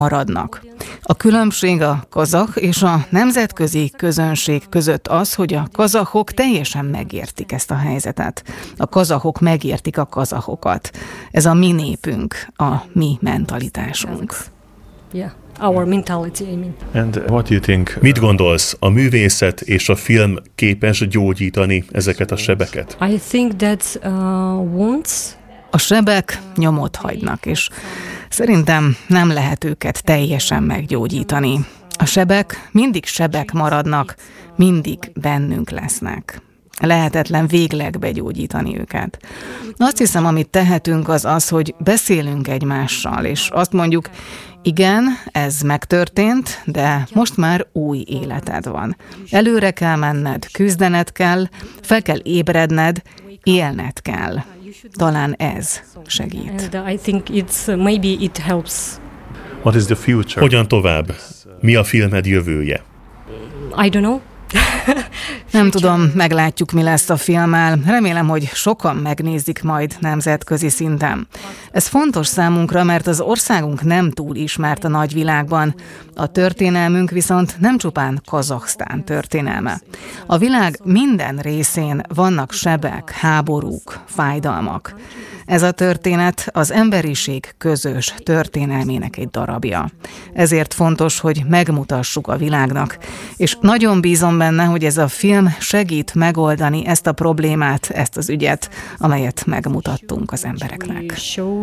maradnak. A különbség a kazah és a nemzetközi közönség között az, hogy a kazahok teljesen megértik ezt a helyzetet. A kazahok megértik a kazahokat. Ez a mi népünk, a mi mentalitásunk. Yeah. Our mentality, I mean. And what do you think? Mit gondolsz, a művészet és a film képes gyógyítani ezeket a sebeket? I think that wounds. A sebek nyomot hagynak, és szerintem nem lehet őket teljesen meggyógyítani. A sebek mindig sebek maradnak, mindig bennünk lesznek. Lehetetlen végleg begyógyítani őket. Azt hiszem, amit tehetünk, az az, hogy beszélünk egymással, és azt mondjuk, igen, ez megtörtént, de most már új életed van. Előre kell menned, küzdened kell, fel kell ébredned, élned kell. Talán ez segít. And I think maybe it helps. What is the future? Hogyan tovább? Mi a filmed jövője? I don't know. Nem tudom, meglátjuk, mi lesz a filmmel. Remélem, hogy sokan megnézik majd nemzetközi szinten. Ez fontos számunkra, mert az országunk nem túl ismert a nagyvilágban. A történelmünk viszont nem csupán Kazahsztán történelme. A világ minden részén vannak sebek, háborúk, fájdalmak. Ez a történet az emberiség közös történelmének egy darabja. Ezért fontos, hogy megmutassuk a világnak, és nagyon bízom benne, hogy ez a film segít megoldani ezt a problémát, ezt az ügyet, amelyet megmutattunk az embereknek.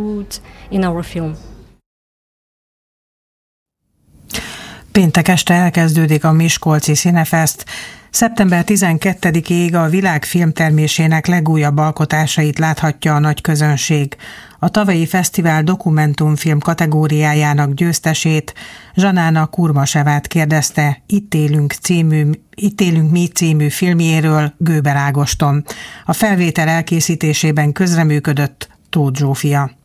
Péntek este elkezdődik a Miskolci Cinefest. Szeptember 12-ig a világ filmtermésének legújabb alkotásait láthatja a nagy közönség. A tavalyi fesztivál dokumentumfilm kategóriájának győztesét, Zsanána Kurmasevát kérdezte Itt élünk mi című filmjéről Göber Ágoston. A felvétel elkészítésében közreműködött Tóth Zsófia.